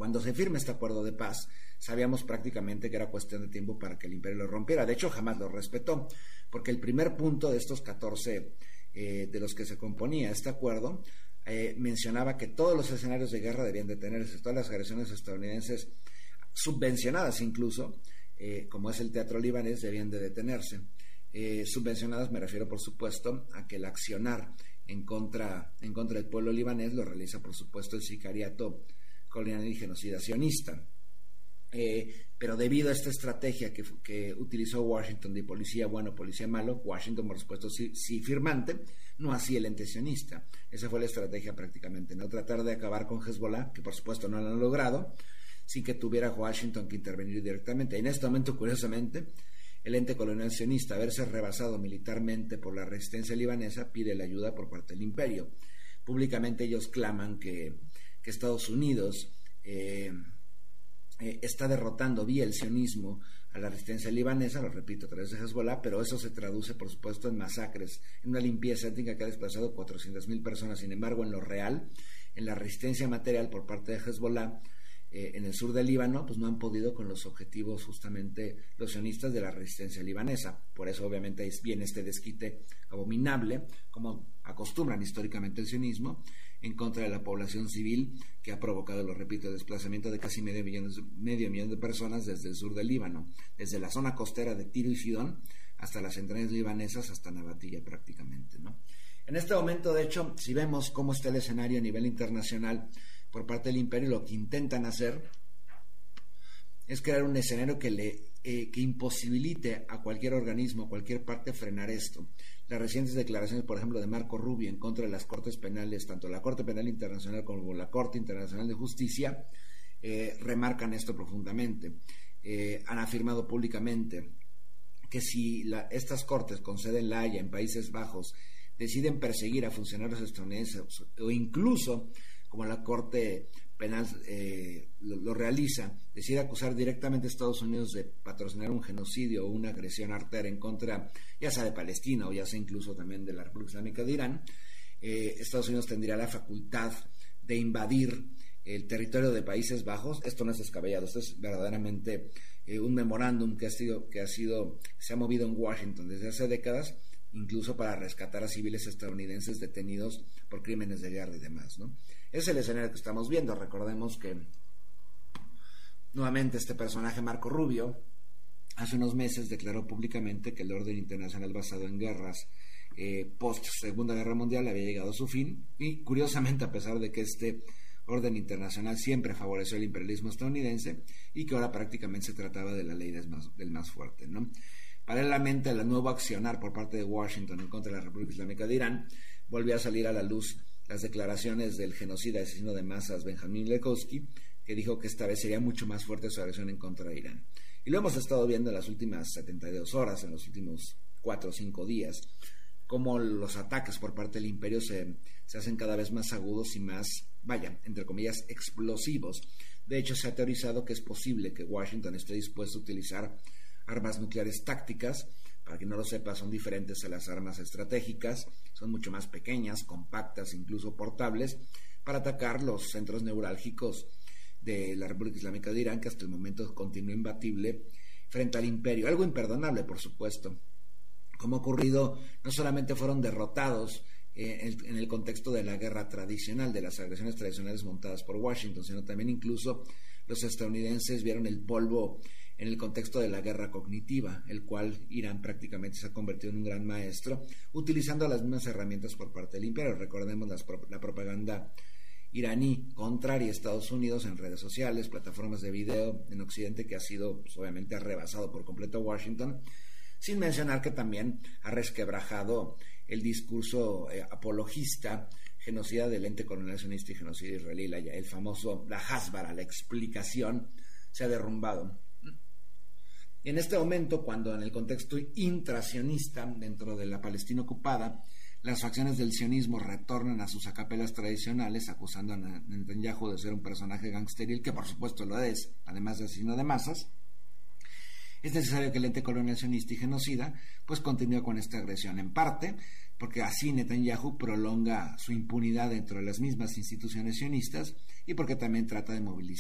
Cuando se firma este acuerdo de paz, sabíamos prácticamente que era cuestión de tiempo para que el imperio lo rompiera. De hecho, jamás lo respetó, porque el primer punto de estos 14 de los que se componía este acuerdo mencionaba que todos los escenarios de guerra debían detenerse, todas las agresiones estadounidenses, subvencionadas incluso, como es el teatro libanés, debían de detenerse. Subvencionadas me refiero, por supuesto, a que el accionar en contra del pueblo libanés lo realiza, por supuesto, el sicariato colonial y genocida sionista. Pero debido a esta estrategia que utilizó Washington de policía bueno, policía malo, Washington, por supuesto, sí firmante, no así el ente sionista. Esa fue la estrategia prácticamente, no tratar de acabar con Hezbollah, que por supuesto no lo han logrado, sin que tuviera Washington que intervenir directamente. En este momento, curiosamente, el ente colonial sionista, haberse rebasado militarmente por la resistencia libanesa, pide la ayuda por parte del imperio. Públicamente ellos claman que Estados Unidos está derrotando vía el sionismo a la resistencia libanesa, lo repito, a través de Hezbollah, pero eso se traduce, por supuesto, en masacres, en una limpieza étnica que ha desplazado 400,000 personas. Sin embargo, en lo real, en la resistencia material por parte de Hezbollah, en el sur del Líbano, pues no han podido con los objetivos justamente los sionistas de la resistencia libanesa. Por eso obviamente viene este desquite abominable, como acostumbran históricamente el sionismo, en contra de la población civil, que ha provocado, lo repito, el desplazamiento de casi medio millón de personas desde el sur del Líbano, desde la zona costera de Tiro y Sidón hasta las entrañas libanesas, hasta Nabatilla prácticamente, ¿no? En este momento, de hecho, si vemos cómo está el escenario a nivel internacional por parte del imperio, lo que intentan hacer es crear un escenario que imposibilite a cualquier organismo, a cualquier parte, frenar esto. Las recientes declaraciones, por ejemplo, de Marco Rubio en contra de las cortes penales, tanto la Corte Penal Internacional como la Corte Internacional de Justicia, remarcan esto profundamente. Han afirmado públicamente que si estas cortes, con sede en La Haya, en Países Bajos, deciden perseguir a funcionarios estadounidenses, o incluso, como la Corte Penal lo realiza, decide acusar directamente a Estados Unidos de patrocinar un genocidio o una agresión artera en contra, ya sea de Palestina o ya sea incluso también de la República Islámica de Irán, Estados Unidos tendría la facultad de invadir el territorio de Países Bajos. Esto no es descabellado, esto es verdaderamente un memorándum que se ha movido en Washington desde hace décadas, incluso para rescatar a civiles estadounidenses detenidos por crímenes de guerra y demás, ¿no? Es el escenario que estamos viendo. Recordemos que nuevamente este personaje, Marco Rubio, hace unos meses declaró públicamente que el orden internacional basado en guerras post Segunda Guerra Mundial había llegado a su fin, y curiosamente, a pesar de que este orden internacional siempre favoreció el imperialismo estadounidense y que ahora prácticamente se trataba de la ley del más fuerte, ¿no? Paralelamente al nuevo accionar por parte de Washington en contra de la República Islámica de Irán, volvió a salir a la luz las declaraciones del genocida y asesino de masas Benjamin Lekovsky, que dijo que esta vez sería mucho más fuerte su agresión en contra de Irán. Y lo hemos estado viendo en las últimas 72 horas, en los últimos 4 o 5 días, cómo los ataques por parte del imperio se hacen cada vez más agudos y más, entre comillas, explosivos. De hecho, se ha teorizado que es posible que Washington esté dispuesto a utilizar armas nucleares tácticas. Para quien no lo sepa, son diferentes a las armas estratégicas, son mucho más pequeñas, compactas, incluso portables, para atacar los centros neurálgicos de la República Islámica de Irán, que hasta el momento continúa imbatible frente al imperio. Algo imperdonable, por supuesto. Como ha ocurrido, no solamente fueron derrotados en el contexto de la guerra tradicional, de las agresiones tradicionales montadas por Washington, sino también incluso los estadounidenses vieron el polvo en el contexto de la guerra cognitiva, el cual Irán prácticamente se ha convertido en un gran maestro, utilizando las mismas herramientas por parte del imperio. Recordemos la propaganda iraní contraria a Estados Unidos en redes sociales, plataformas de video en Occidente, que ha sido, pues, obviamente, arrebasado por completo a Washington, sin mencionar que también ha resquebrajado el discurso apologista, genocida del ente colonial sionista y genocida israelí, el famoso, la Hasbara, la explicación, se ha derrumbado. Y en este momento, cuando en el contexto intrasionista, dentro de la Palestina ocupada, las facciones del sionismo retornan a sus acapelas tradicionales, acusando a Netanyahu de ser un personaje gangsteril, que por supuesto lo es, además de asesino de masas, es necesario que el ente colonial sionista y genocida pues continúe con esta agresión, en parte porque así Netanyahu prolonga su impunidad dentro de las mismas instituciones sionistas, y porque también trata de movilizar